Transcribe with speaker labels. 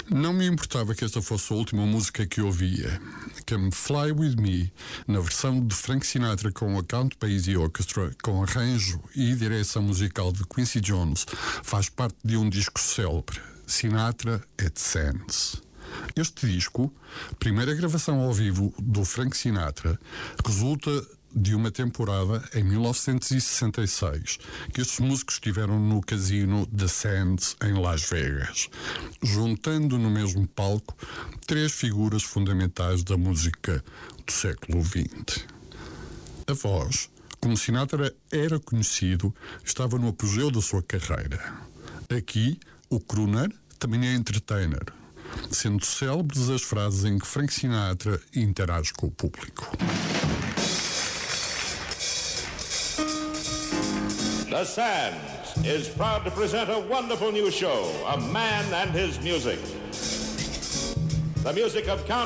Speaker 1: Não me importava que esta fosse a última música que ouvia. Come Fly With Me, na versão de Frank Sinatra com a Count Basie Orchestra, com arranjo e direção musical de Quincy Jones, faz parte de um disco célebre, Sinatra at Sands. Este disco, primeira gravação ao vivo do Frank Sinatra, resulta de uma temporada em 1966 que estes músicos estiveram no casino The Sands em Las Vegas, juntando no mesmo palco três figuras fundamentais da música do século XX. A voz, como Sinatra era conhecido, estava no apogeu da sua carreira. Aqui, o crooner também é entertainer, sendo célebres as frases em que Frank Sinatra interage com o público.
Speaker 2: The Sands is proud to present a wonderful new show, A Man and His Music. The music of Count